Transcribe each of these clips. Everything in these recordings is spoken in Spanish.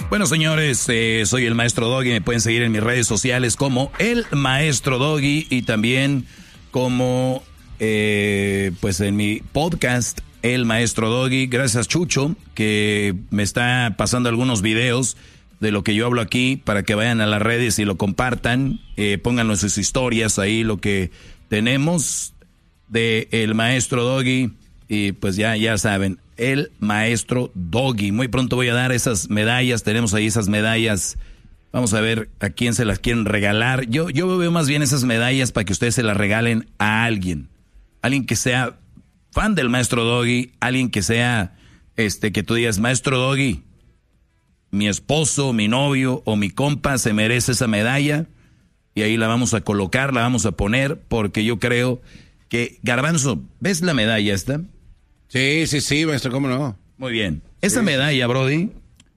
Bueno, señores, soy el Maestro Doggy. Me pueden seguir en mis redes sociales como el Maestro Doggy y también como, pues en mi podcast, el Maestro Doggy. Gracias, Chucho, que me está pasando algunos videos de lo que yo hablo aquí para que vayan a las redes y lo compartan. Pónganlo en sus historias ahí lo que tenemos de el Maestro Doggy. Y pues ya saben, el Maestro Doggy. Muy pronto voy a dar esas medallas. Tenemos ahí esas medallas. Vamos a ver a quién se las quieren regalar. Yo veo más bien esas medallas para que ustedes se las regalen a alguien. Alguien que sea fan del Maestro Doggy. Alguien que sea, que tú digas, Maestro Doggy, mi esposo, mi novio o mi compa se merece esa medalla. Y ahí la vamos a colocar, la vamos a poner, porque yo creo que, Garbanzo, ¿ves la medalla esta? Sí, maestro, ¿cómo no? Muy bien. Esta medalla, Brody,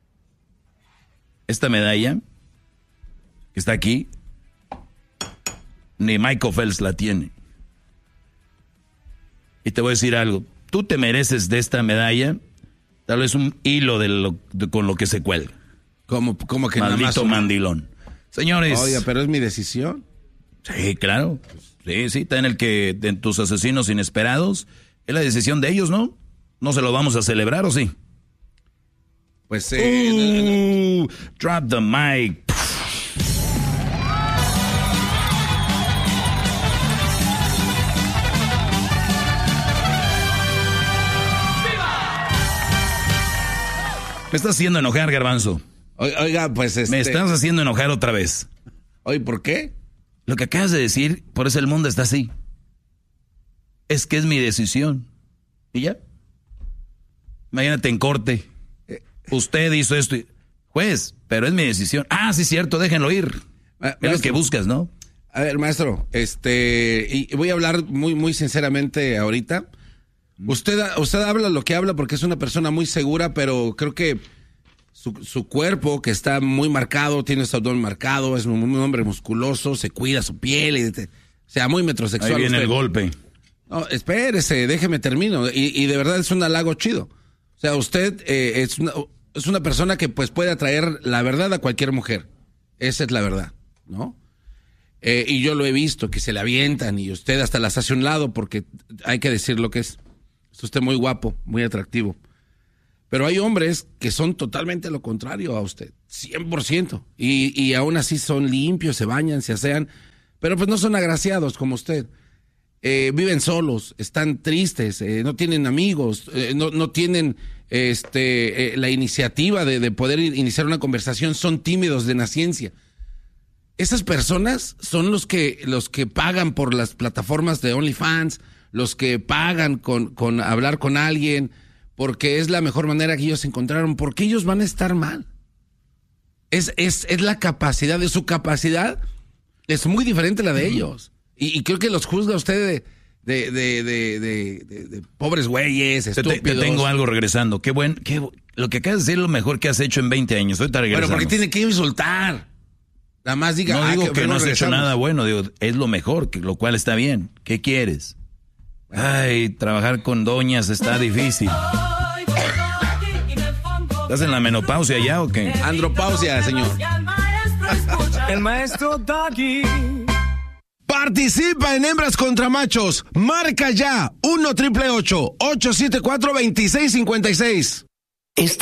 esta medalla que está aquí, ni Michael Phelps la tiene. Y te voy a decir algo, tú te mereces de esta medalla, tal vez un hilo con lo que se cuelga. ¿Cómo que nada más? Maldito mandilón. Señores. Oiga, pero es mi decisión. Sí, claro. Sí, está en tus asesinos inesperados. Es la decisión de ellos, ¿no? ¿No se lo vamos a celebrar o sí? Pues drop the mic. Me estás haciendo enojar, Garbanzo. Oiga, pues Me estás haciendo enojar otra vez. Oye, ¿por qué? Lo que acabas de decir, por eso el mundo está así. Es que es mi decisión. ¿Y ya? Imagínate en corte. Usted hizo esto. Juez, pero es mi decisión. Ah, sí, cierto, déjenlo ir. Es lo que buscas, ¿no? A ver, maestro, y voy a hablar muy, muy sinceramente ahorita. Usted habla lo que habla porque es una persona muy segura, pero creo que su cuerpo, que está muy marcado, tiene su abdomen marcado, es un hombre musculoso, se cuida su piel, o sea, muy metrosexual. Ahí viene usted. El golpe. No, espérese, déjeme termino. Y de verdad es un halago chido. O sea, usted es una persona que pues puede atraer la verdad a cualquier mujer. Esa es la verdad, ¿no? Y yo lo he visto, que se le avientan y usted hasta las hace a un lado porque hay que decir lo que es. Es usted muy guapo, muy atractivo. Pero hay hombres que son totalmente lo contrario a usted, 100%. Y aún así son limpios, se bañan, se asean, pero pues no son agraciados como usted. Viven solos, están tristes, no tienen amigos, no tienen la iniciativa de poder iniciar una conversación, son tímidos de naciencia. Esas personas son los que pagan por las plataformas de OnlyFans, los que pagan con hablar con alguien, porque es la mejor manera que ellos encontraron, porque ellos van a estar mal. Es la capacidad, de su capacidad es muy diferente a la de ellos. Y creo que los juzga usted de pobres güeyes, estúpidos. Te tengo algo regresando. Lo que acabas de decir es lo mejor que has hecho en 20 años. Ahorita regresamos. Pero porque tiene que insultar. Nada más diga. No digo que no has hecho nada bueno, digo, es lo mejor, lo cual está bien. ¿Qué quieres? Ay, trabajar con doñas está difícil. ¿Estás en la menopausia ya o qué? Andropausia, señor. El Maestro Doggy. Participa en Hembras contra Machos. Marca ya 1-888-874-2656.